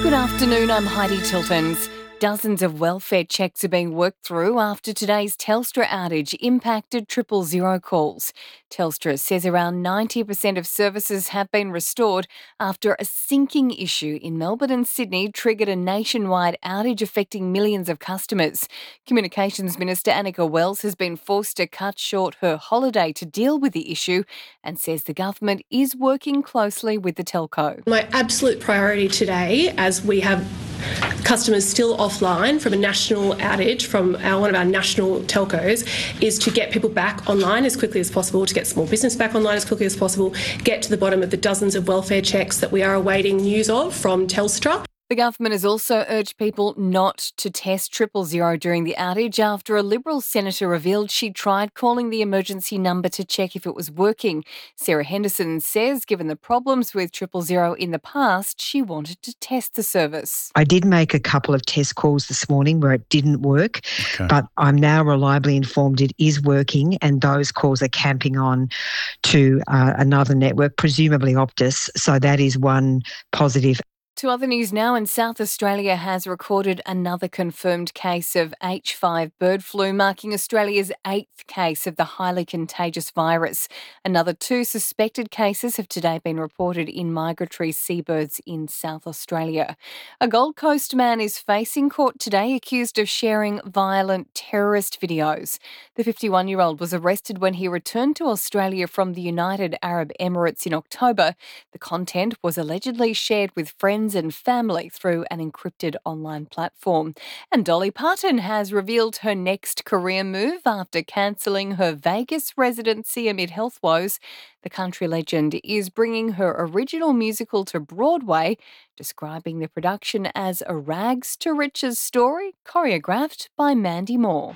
Good afternoon, I'm Heidi Tiltons. Dozens of welfare checks are being worked through after today's Telstra outage impacted 000 calls. Telstra says around 90% of services have been restored after a syncing issue in Melbourne and Sydney triggered a nationwide outage affecting millions of customers. Communications Minister Annika Wells has been forced to cut short her holiday to deal with the issue and says the government is working closely with the telco. My absolute priority today, as we have customers still offline from a national outage from one of our national telcos, is to get people back online as quickly as possible, to get small business back online as quickly as possible, get to the bottom of the dozens of welfare checks that we are awaiting news of from Telstra. The government has also urged people not to test 000 during the outage after a Liberal senator revealed she tried calling the emergency number to check if it was working. Sarah Henderson says given the problems with 000 in the past, she wanted to test the service. I did make a couple of test calls this morning where it didn't work, but I'm now reliably informed it is working and those calls are camping on to another network, presumably Optus, so that is one positive. To other news now, and South Australia has recorded another confirmed case of H5 bird flu, marking Australia's 8th case of the highly contagious virus. Another 2 suspected cases have today been reported in migratory seabirds in South Australia. A Gold Coast man is facing court today accused of sharing violent terrorist videos. The 51-year-old was arrested when he returned to Australia from the United Arab Emirates in October. The content was allegedly shared with friends and family through an encrypted online platform. And Dolly Parton has revealed her next career move after cancelling her Vegas residency amid health woes. The country legend is bringing her original musical to Broadway, describing the production as a rags to riches story choreographed by Mandy Moore.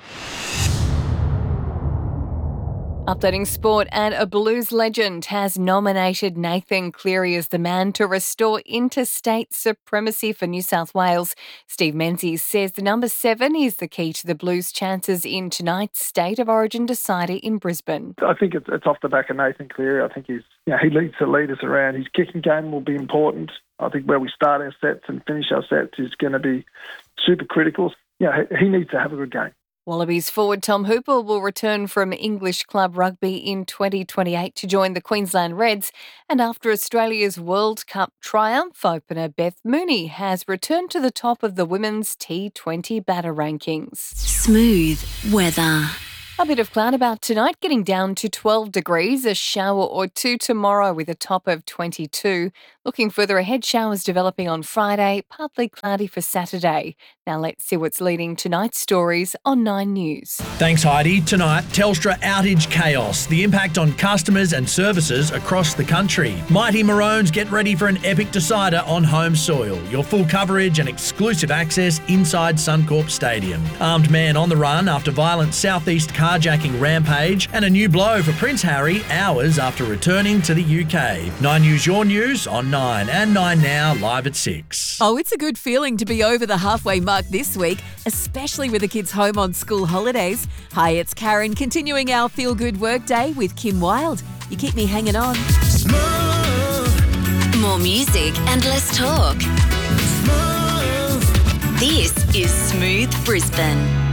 Updating sport, and a Blues legend has nominated Nathan Cleary as the man to restore interstate supremacy for New South Wales. Steve Menzies says the number 7 is the key to the Blues' chances in tonight's State of Origin decider in Brisbane. I think it's off the back of Nathan Cleary. I think he leads the leaders around. His kicking game will be important. I think where we start our sets and finish our sets is going to be super critical. He needs to have a good game. Wallabies forward Tom Hooper will return from English club rugby in 2028 to join the Queensland Reds. And after Australia's World Cup triumph, opener Beth Mooney has returned to the top of the women's T20 batter rankings. Smooth weather. A bit of cloud about tonight, getting down to 12 degrees, a shower or 2 tomorrow with a top of 22. Looking further ahead, showers developing on Friday, partly cloudy for Saturday. Now let's see what's leading tonight's stories on 9 News. Thanks, Heidi. Tonight, Telstra outage chaos, the impact on customers and services across the country. Mighty Maroons get ready for an epic decider on home soil. Your full coverage and exclusive access inside Suncorp Stadium. Armed man on the run after violent southeast carjacking rampage, and a new blow for Prince Harry hours after returning to the UK. 9 News, your news on 9, and 9 Now live at 6. Oh, it's a good feeling to be over the halfway mark this week, especially with the kids home on school holidays. Hi, it's Karen, continuing our Feel Good Workday with Kim Wilde. You keep me hanging on. More music and less talk. This is Smooth Brisbane.